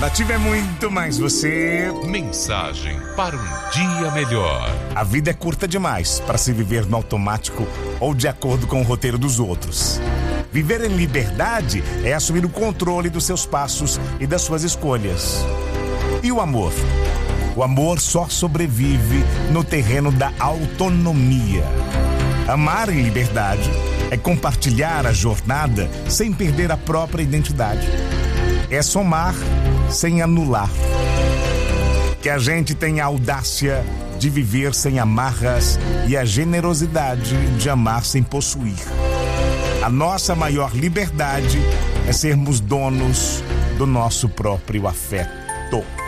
preparativo é muito, mas você... Mensagem para um dia melhor. A vida é curta demais para se viver no automático ou de acordo com o roteiro dos outros. Viver em liberdade é assumir o controle dos seus passos e das suas escolhas. E o amor? O amor só sobrevive no terreno da autonomia. Amar em liberdade é compartilhar a jornada sem perder a própria identidade. É somar sem anular. Que a gente tenha a audácia de viver sem amarras e a generosidade de amar sem possuir. A nossa maior liberdade é sermos donos do nosso próprio afeto.